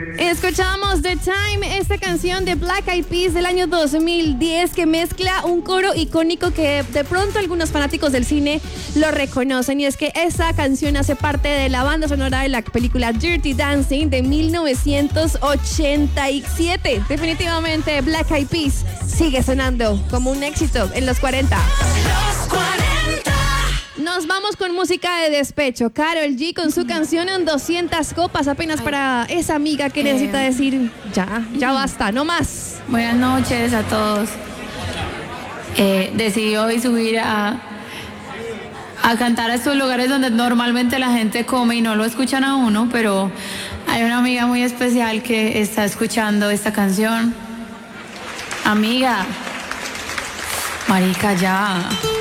Escuchamos The Time, esta canción de Black Eyed Peas del año 2010 que mezcla un coro icónico que de pronto algunos fanáticos del cine lo reconocen, y es que esa canción hace parte de la banda sonora de la película Dirty Dancing de 1987. Definitivamente Black Eyed Peas sigue sonando como un éxito en los 40. Nos vamos con música de despecho. Karol G con su canción En 200 copas, apenas para esa amiga que necesita decir ya basta, no más. Buenas noches a todos. Decidí hoy subir a cantar a estos lugares donde normalmente la gente come y no lo escuchan a uno, pero hay una amiga muy especial que está escuchando esta canción. Amiga, marica, ya.